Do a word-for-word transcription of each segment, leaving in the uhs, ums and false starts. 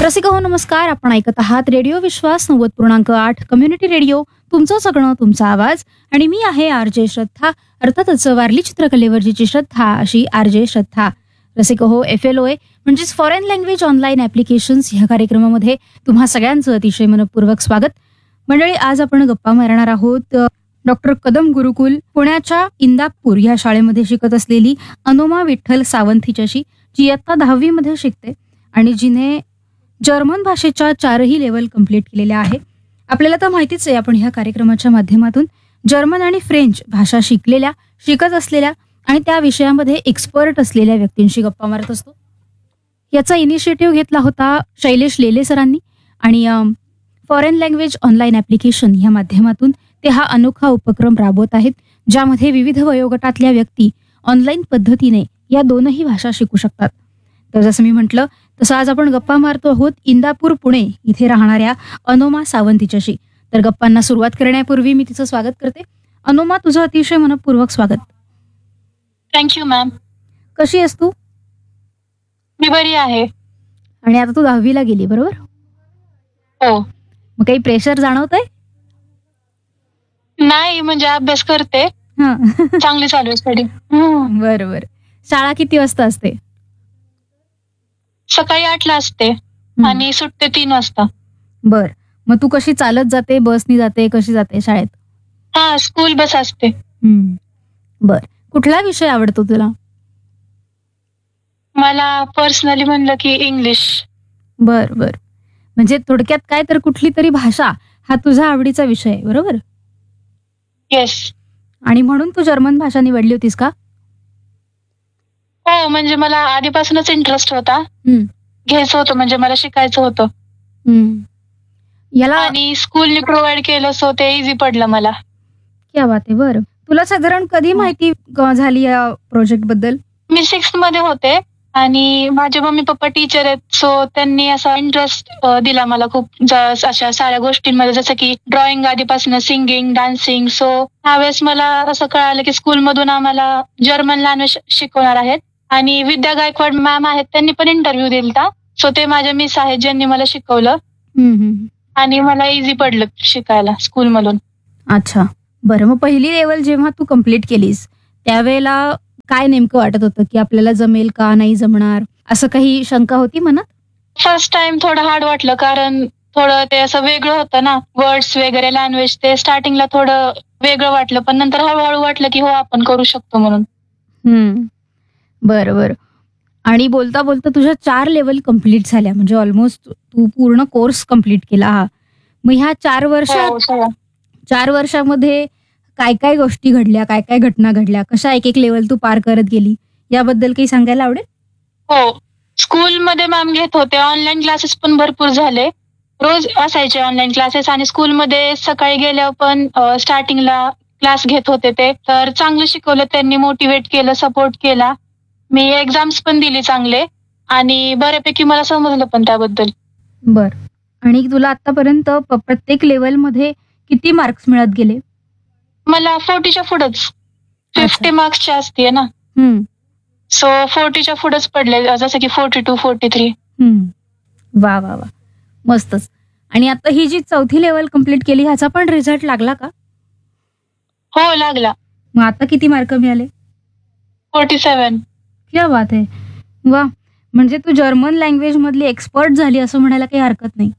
रसिक हो नमस्कार. आपण ऐकत आहात रेडिओ विश्वास नव्वद पूर्णांक आठ कम्युनिटी रेडिओ. तुमचं सगळं तुमचा आवाज. आणि मी आहे आर जे श्रद्धा. अर्थातच वारली चित्रकलेवरची श्रद्धा अशी आर जे श्रद्धा. रसिक हो एफ एल ओ ए म्हणजेच फॉरेन लँग्वेज ऑनलाईन ऍप्लिकेशन्स ह्या कार्यक्रमामध्ये तुम्हा सगळ्यांचं अतिशय मनपूर्वक स्वागत. मंडळी, आज आपण गप्पा मारणार आहोत डॉक्टर कदम गुरुकुल पुण्याच्या इंदापूर या शाळेमध्ये शिकत असलेली अनुमा विठ्ठल सावंत हिच्याशी, जी इयत्ता दहावी मध्ये शिकते आणि जिने जर्मन भाषेच्या चारही लेवल कंप्लीट केलेल्या आहे. आपल्याला तर माहितीच आहे, आपण ह्या कार्यक्रमाच्या माध्यमातून जर्मन आणि फ्रेंच भाषा शिकलेल्या, शिकत असलेल्या आणि त्या विषयामध्ये एक्सपर्ट असलेल्या व्यक्तींशी गप्पा मारत असतो. याचा इनिशिएटिव्ह घेतला होता शैलेश लेले सरांनी आणि फॉरेन लँग्वेज ऑनलाईन ऍप्लिकेशन या माध्यमातून ते हा अनोखा उपक्रम राबवत आहेत, ज्यामध्ये विविध वयोगटातल्या व्यक्ती ऑनलाईन पद्धतीने या दोनही भाषा शिकू शकतात. तर जसं मी म्हटलं तसं आज आपण गप्पा मारतो आहोत इंदापूर पुणे इथे राहणाऱ्या अनुमा सावंत हिच्याशी. तर गप्पांना सुरुवात करण्यापूर्वी मी तिचं स्वागत करते. अनुमा, तुझं अतिशय मनपूर्वक स्वागत. Thank you ma'am. कशी आहेस तू? मी बरी आहे. आणि आता तू दहावीला गेली बरोबर? हो. मग काही प्रेशर जाणवतंय? नाही, म्हणजे अभ्यास करते. हा. चांगली चालू आहे स्टडी. बरोबर. शाळा किती वाजता असते? सकाळी आठला असते आणि सुटते तीन वाजता. बर. मग तू कशी चालत जाते, बसनी जाते, कशी जाते शाळेत? हा, स्कूल बस असते. हम्म. बर. कुठला विषय आवडतो तुला? मला पर्सनली म्हणलं की इंग्लिश. बर बर. म्हणजे थोडक्यात काय तर कुठली तरी भाषा हा तुझा आवडीचा विषय आहे बरोबर? येस. आणि म्हणून तू जर्मन भाषा निवडली होतीस का? हो, म्हणजे मला आधीपासूनच इंटरेस्ट होता. हम्म. घ्यायचं होतं, म्हणजे मला शिकायचं होतं. हम्म. याला आणि स्कूलने प्रोव्हाइड केलं, सो ते इझी पडलं मला. क्या बात आहे. बरं, तुला साधारण कधी माहिती ग- झाली या प्रोजेक्ट बद्दल? मी सिक्स्थ मध्ये होते आणि माझे मम्मी पप्पा टीचर आहेत, सो त्यांनी असा इंटरेस्ट दिला मला खूप ज- अशा साऱ्या गोष्टींमध्ये, जसं की ड्रॉइंग आधीपासून, सिंगिंग, डान्सिंग. सो त्यावेळेस मला असं कळालं की स्कूलमधून आम्हाला जर्मन लँग्वेज शिकवणार आहेत. आणि विद्या गायकवाड मॅम आहेत, त्यांनी पण इंटरव्ह्यू दिलता. सो ते माझ्या मिस आहेत, ज्यांनी मला शिकवलं हम्म, हम्म. आणि मला इझी पडलं शिकायला स्कूलमधून. अच्छा, बरं. मग पहिली लेवल जेव्हा तू कम्प्लीट केलीस त्यावेळेला काय नेमकं वाटत होतं की आपल्याला जमेल का, नाही जमणार, असं काही शंका होती मनात? फर्स्ट टाइम थोडं हार्ड वाटलं, कारण थोडं ते असं वेगळं होतं ना, वर्ड्स वगैरे, लँग्वेज. ते स्टार्टिंगला थोडं वेगळं वाटलं, पण नंतर हळूहळू वाटलं की हो, आपण करू शकतो म्हणून. हम्म. बरं बरं. आणि बोलता बोलता तुझ्या चार लेवल कंप्लीट झाल्या, म्हणजे ऑलमोस्ट तू पूर्ण कोर्स कंप्लीट केला हा. मग ह्या चार वर्षात हो, सगळं. चार वर्षामध्ये काय काय गोष्टी घडल्या, काय काय घटना घडल्या, कशा एक एक लेवल तू पार करत गेली, याबद्दल काही सांगायला आवडेल? हो, स्कूलमध्ये मॅम घेत होते. ऑनलाईन क्लासेस पण भरपूर झाले. रोज असायचे ऑनलाईन क्लासेस. आणि स्कूलमध्ये सकाळी गेल्यावर पण स्टार्टिंगला क्लास घेत होते ते. तर चांगलं शिकवलं त्यांनी, मोटिवेट केलं, सपोर्ट केला. मी एक्झाम्स पण दिली चांगले आणि बऱ्यापैकी मला समजलं पण त्याबद्दल. बर. आणि तुला आतापर्यंत प- प्रत्येक लेवलमध्ये किती मार्क्स मिळत गेले? मला फोर्टीच्या पुढंच, फिफ्टी मार्क्सची असते ना, हम्म. सो फोर्टीच्या पुढंच पडले, जसं की फोर्टी टू फोर्टी थ्री. हम्म. वा वा वा, मस्तच. आणि आता ही जी चौथी लेवल कंप्लीट केली, ह्याचा पण रिझल्ट लागला का? हो, लागला. मग आता किती मार्क मिळाले? फोर्टी सेवन. क्या बात आहे. वा, म्हणजे तू जर्मन लँग्वेज मधली एक्सपर्ट झाली असं म्हणायला काही हरकत नाही.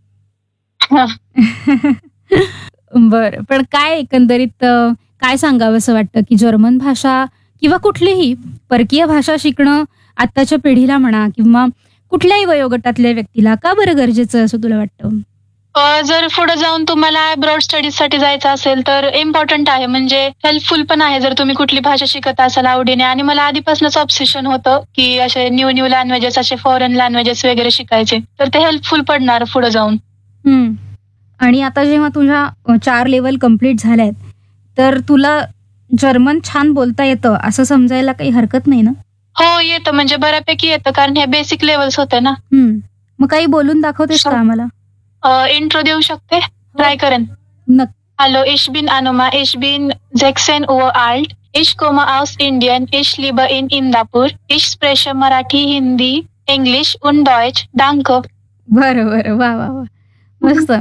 बर. पण काय एकंदरीत अं, काय सांगावं असं वाटतं की जर्मन भाषा किंवा कुठलीही परकीय भाषा शिकणं आत्ताच्या पिढीला म्हणा किंवा कुठल्याही वयोगटातल्या व्यक्तीला का बरं गरजेचं असं तुला वाटतं? अ, जर पुढे जाऊन तुम्हाला अब्रॉड स्टडीज साठी जायचं असेल तर इम्पॉर्टंट आहे, म्हणजे हेल्पफुल पण आहे जर तुम्ही कुठली भाषा शिकत असाल आवडीने. आणि मला आधीपासूनच ऑब्सेशन होतं की असे न्यू न्यू लँग्वेजेस, असे फॉरेन लँग्वेजेस वगैरे शिकायचे, तर ते हेल्पफुल पडणार पुढे जाऊन. हम्म. आणि आता जेव्हा तुझ्या अ, चार लेवल कंप्लीट झाल्यात, तर तुला जर्मन छान बोलता येतं असं समजायला काही हरकत नाही ना? हो, येतं, म्हणजे बऱ्यापैकी येतं, कारण हे बेसिक लेवल्स होते ना. हम्म. मग काही बोलून दाखवतेस का आम्हाला? इंट्रो देऊ शकते, ट्राय करेन. नक्की. Hallo, ich bin Anuma, ich bin sechzehn Uhr alt. Ich komme aus Indien. Ich lebe in Indapur. Ich spreche Marathi, Hindi, English und Deutsch. Danke. बरं बरं वा वा वा मस्त.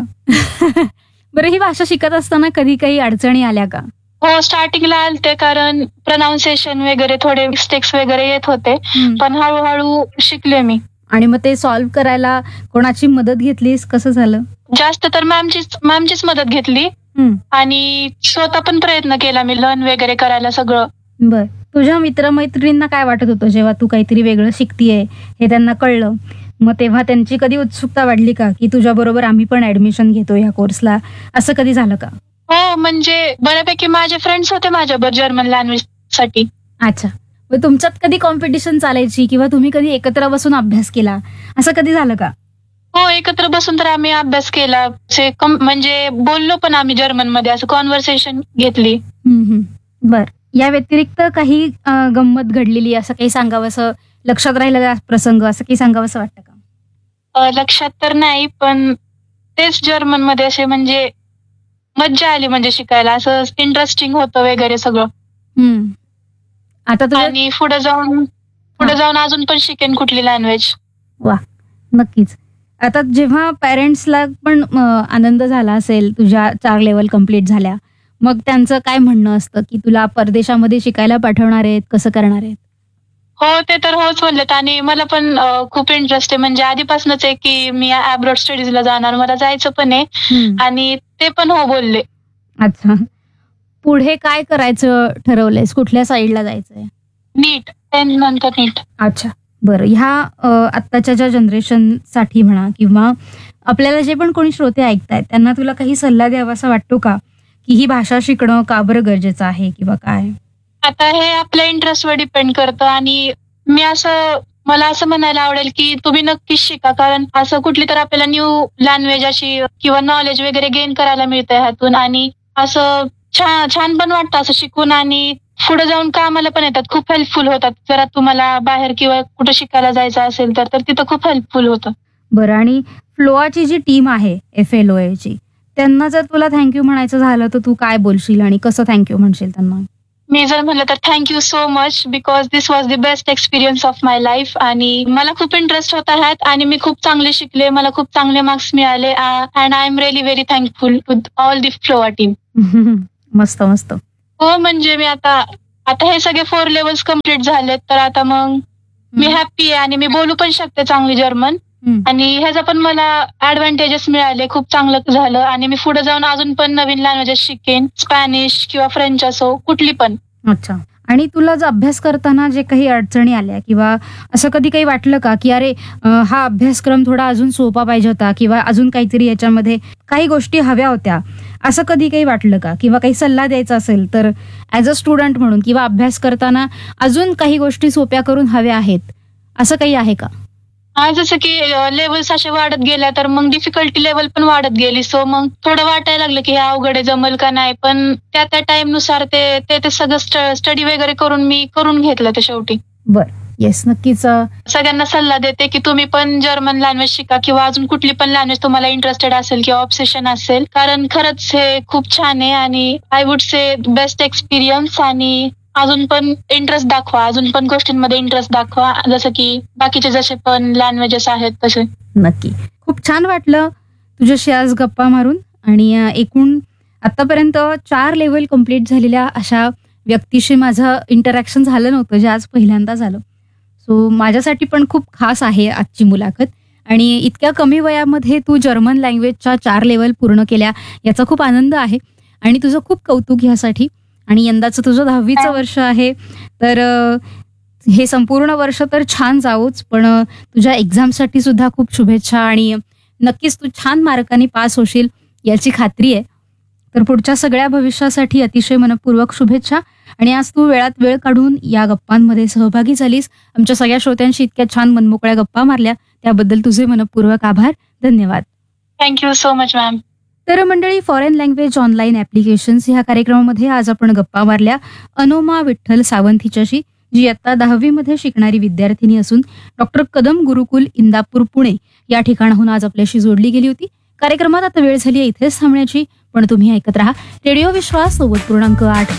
बरं ही भाषा शिकत असताना कधी काही अडचणी आल्या का? हो, स्टार्टिंगला आलते कारण प्रोनाऊन्सिएशन वगैरे थोडे मिस्टेक्स वगैरे येत होते. हम्म. पण हळूहळू शिकले मी. आणि मग ते सॉल्व्ह करायला कोणाची मदत घेतलीस, कसं झालं? जास्त तर मॅमचीच मॅमचीच मदत घेतली हम्म. आणि स्वतः पण प्रयत्न केला मी लर्न वगैरे करायला सगळं. बर, तुझ्या मित्रमैत्रिणींना काय वाटत होतं जेव्हा तू काहीतरी वेगळं शिकतीये हे त्यांना कळलं? मग तेव्हा त्यांची कधी उत्सुकता वाढली का की तुझ्या बरोबर आम्ही पण ऍडमिशन घेतो या कोर्सला, असं कधी झालं का? हो, म्हणजे बऱ्यापैकी माझे फ्रेंड्स होते माझ्याबरोबर जर्मन लँग्वेज साठी. अच्छा, मग तुमच्यात कधी कॉम्पिटिशन चालायची किंवा तुम्ही कधी एकत्र बसून अभ्यास केला, असं कधी झालं का? हो, एकत्र बसून तर आम्ही अभ्यास केला. से- कम- म्हणजे बोललो पण आम्ही जर्मन मध्ये, असं कॉन्व्हर्सेशन घेतली. हम्म, हम्म. बर, या व्यतिरिक्त काही अं, गंमत घडलेली असं काही सांगावंसं, लक्षात राहिलेला प्रसंग असं काही सांगावंसं वाटतं का? अ, लक्षात तर नाही, पण तेच जर्मन मध्ये असे म्हणजे मज्जा आली, म्हणजे शिकायला असं इंटरेस्टिंग होतं वगैरे सगळं. हम्म. आता तुझ्या आणि पुढे जाऊन पुढे जाऊन अजून पण शिकेन कुठली लँग्वेज. वा, नक्कीच. आता जेव्हा पॅरेंट्सला पण अं, आनंद झाला असेल तुझ्या चार लेवल कम्प्लीट झाल्या, मग त्यांचं काय म्हणणं असतं की तुला परदेशामध्ये शिकायला पाठवणार आहेत, कसं करणार आहेत? हो, ते तर होच म्हणलेत आणि मला पण अ, खूप इंटरेस्ट आहे, म्हणजे आधीपासूनच आहे की मी अब्रॉड स्टडीजला जाणार, मला जायचं पण आहे. हम्म. आणि ते पण हो बोलले. अच्छा, पुढे काय करायचं ठरवलंयस, कुठल्या साईडला जायचंय? नीट, टेन नंतर नीट. अच्छा, बरं. ह्या अ, आत्ताच्या ज्या जनरेशनसाठी म्हणा किंवा आपल्याला जे पण कोणी श्रोते ऐकतायत त्यांना तुला काही सल्ला द्यावासा वाटतो का की ही भाषा शिकणं का बरं गरजेचं आहे किंवा काय? आता हे आपल्या इंटरेस्टवर डिपेंड करतं आणि मी असं मला असं म्हणायला आवडेल की तुम्ही नक्कीच शिका, कारण असं कुठली तर आपल्याला न्यू लँग्वेज अशी किंवा नॉलेज वगैरे गेन करायला मिळतं ह्यातून आणि असं छान छान पण वाटतं असं शिकून आणि पुढे जाऊन कामाला पण येतात, खूप हेल्पफुल होतात. जर तुम्हाला बाहेर किंवा कुठं शिकायला जायचं असेल तर तर तिथं खूप हेल्पफुल होतं. बरं, आणि फ्लोआची जी टीम आहे एफ एल ओ ची, त्यांना जर तुला थँक्यू म्हणायचं झालं तर तू काय बोलशील आणि कसं थँक्यू म्हणशील त्यांना? मी जर म्हणलं तर thank you so much, because this was the best experience of my life आणि मला खूप इंटरेस्ट होता ह्यात आणि मी खूप चांगले शिकले, मला खूप चांगले मार्क्स मिळाले and I am really very thankful to all the फ्लोआ team. मस्त मस्त. हो, म्हणजे मी आता आता हे सगळे फोर लेवल्स कम्प्लीट झालेत, तर आता मग मी हॅप्पी आहे आणि मी बोलू पण शकते चांगली जर्मन हम्म. आणि ह्याचा पण मला ऍडव्हान्टेजेस मिळाले, खूप चांगलं झालं आणि मी पुढे जाऊन अजून पण नवीन लँग्वेजेस शिकेन, स्पॅनिश किंवा फ्रेंच असो, कुठली पण. अच्छा, आणि तुला जर अभ्यास करताना जे काही अडचणी आल्या किंवा असं कधी काही वाटलं का की अरे अं, हा अभ्यासक्रम थोडा अजून सोपा पाहिजे होता किंवा अजून काहीतरी याच्यामध्ये काही गोष्टी हव्या होत्या, असं कधी काही वाटलं का? किंवा काही सल्ला द्यायचा असेल तर ॲज अ स्टुडंट म्हणून किंवा अभ्यास करताना अजून काही गोष्टी सोप्या करून हव्या आहेत, असं काही आहे का? हा, जसं की लेवल्स असे वाढत गेल्या तर मग डिफिकल्टी लेवल पण वाढत गेली, सो मग थोडं वाटायला लागलं की हे अवघड आहे, जमल का नाही, पण त्या त्या टाइम नुसार ते ते ते सगळं स्टडी वगैरे करून मी करून घेतलं ते शेवटी. बरं, येस, नक्कीच. अं, सगळ्यांना सल्ला देते की तुम्ही पण जर्मन लँग्वेज शिका किंवा अजून कुठली पण लँग्वेज तुम्हाला इंटरेस्टेड असेल किंवा ऑब्सेशन असेल, कारण खरंच हे खूप छान आहे आणि I would say best experience आणि अजून पण इंटरेस्ट दाखवा, अजून पण गोष्टींमध्ये इंटरेस्ट दाखवा, जसं की बाकीचे जसे पण लँग्वेजेस आहेत तसे. नक्की. खूप छान वाटलं तुझ्याशी आज गप्पा मारून आणि अं, एकूण आतापर्यंत चार लेवल कम्प्लीट झालेल्या अशा व्यक्तीशी माझं इंटरॅक्शन झालं नव्हतं, जे आज पहिल्यांदा झालं. सो माझ्यासाठी पण खूप खास आहे आजची मुलाखत आणि इतक्या कमी वयामध्ये तू जर्मन लँग्वेजच्या चार लेवल पूर्ण केल्या याचा खूप आनंद आहे आणि तुझं खूप कौतुक ह्यासाठी. आणि यंदाचं तुझं दहावीचं वर्ष आहे, तर अं, हे संपूर्ण वर्ष तर छान जावोच, पण अं, तुझ्या एक्झामसाठी सुद्धा खूप शुभेच्छा आणि नक्कीच तू छान मार्कांनी पास होशील याची खात्री आहे. तर पुढच्या सगळ्या भविष्यासाठी अतिशय मनपूर्वक शुभेच्छा. आणि आज तू वेळात वेळ काढून या गप्पांमध्ये सहभागी झालीस, आमच्या सगळ्या श्रोत्यांशी इतक्या छान मनमोकळ्या गप्पा मारल्या, त्याबद्दल तुझे मनपूर्वक आभार. धन्यवाद. Thank you so much ma'am. तर मंडळी, फॉरेन लँग्वेज ऑनलाईन ऍप्लिकेशन्स ह्या कार्यक्रमामध्ये आज आपण गप्पा मारल्या अनोमा विठ्ठल सावंत हिच्याशी, जी आता दहावीमध्ये शिकणारी विद्यार्थिनी असून डॉक्टर कदम गुरुकुल इंदापूर पुणे या ठिकाणाहून आज आपल्याशी जोडली गेली होती. कार्यक्रमात आता वेळ झाली इथेच थांबण्याची, पण तुम्ही ऐकत राहा रेडिओ विश्वास नव्वद पूर्णांक आठ